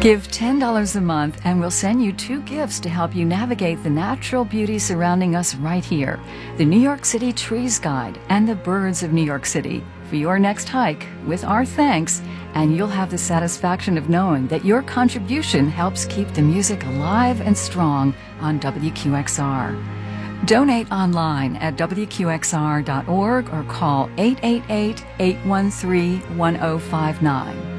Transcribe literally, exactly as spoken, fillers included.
Give ten dollars a month and we'll send you two gifts to help you navigate the natural beauty surrounding us right here. The New York City Trees Guide and the Birds of New York City for your next hike with our thanks, and you'll have the satisfaction of knowing that your contribution helps keep the music alive and strong on W Q X R. Donate online at W Q X R dot org or call eight eight eight, eight one three, one zero five nine.